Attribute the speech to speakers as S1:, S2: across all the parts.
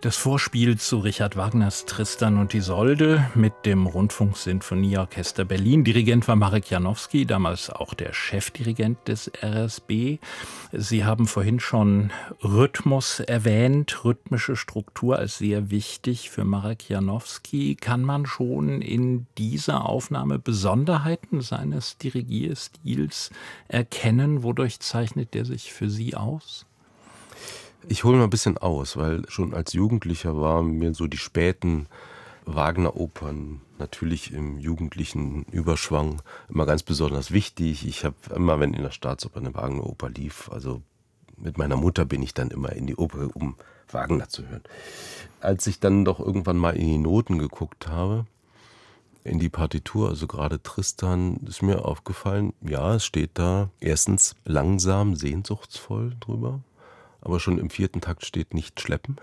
S1: Das Vorspiel zu Richard Wagners Tristan und Isolde mit dem Rundfunksinfonieorchester Berlin. Dirigent war Marek Janowski, damals auch der Chefdirigent des RSB. Sie haben vorhin schon Rhythmus erwähnt, rhythmische Struktur als sehr wichtig für Marek Janowski. Kann man schon in dieser Aufnahme Besonderheiten seines Dirigierstils erkennen? Wodurch zeichnet der sich für Sie aus?
S2: Ich hole mal ein bisschen aus, weil schon als Jugendlicher waren mir so die späten Wagner-Opern natürlich im jugendlichen Überschwang immer ganz besonders wichtig. Ich habe immer, wenn in der Staatsoper eine Wagner-Oper lief, also mit meiner Mutter bin ich dann immer in die Oper, um Wagner zu hören. Als ich dann doch irgendwann mal in die Noten geguckt habe, in die Partitur, also gerade Tristan, ist mir aufgefallen, ja, es steht da erstens langsam, sehnsuchtsvoll drüber. Aber schon im 4. Takt steht nicht schleppen.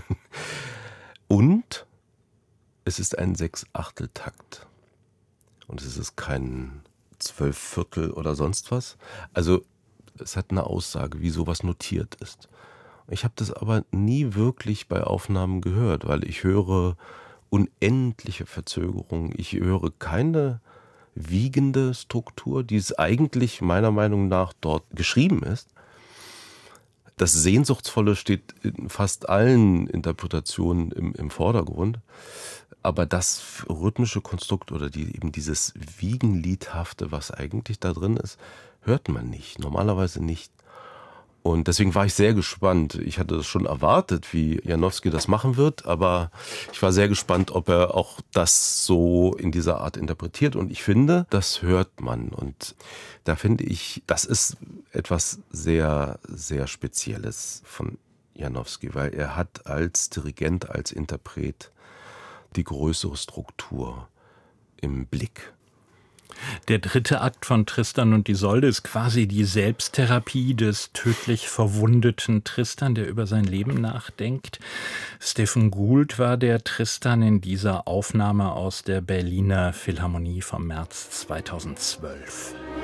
S2: Und es ist ein 6/8-Takt. Und es ist kein 12/4 oder sonst was. Also es hat eine Aussage, wie sowas notiert ist. Ich habe das aber nie wirklich bei Aufnahmen gehört, weil ich höre unendliche Verzögerungen. Ich höre keine wiegende Struktur, die es eigentlich meiner Meinung nach dort geschrieben ist. Das Sehnsuchtsvolle steht in fast allen Interpretationen im Vordergrund. Aber das rhythmische Konstrukt oder eben dieses Wiegenliedhafte, was eigentlich da drin ist, hört man nicht, normalerweise nicht. Und deswegen war ich sehr gespannt. Ich hatte das schon erwartet, wie Janowski das machen wird, aber ich war sehr gespannt, ob er auch das so in dieser Art interpretiert. Und ich finde, das hört man. Und da finde ich, das ist etwas sehr, sehr Spezielles von Janowski, weil er hat als Dirigent, als Interpret die größere Struktur im Blick.
S1: Der 3. Akt von Tristan und Isolde ist quasi die Selbsttherapie des tödlich verwundeten Tristan, der über sein Leben nachdenkt. Stephen Gould war der Tristan in dieser Aufnahme aus der Berliner Philharmonie vom März 2012.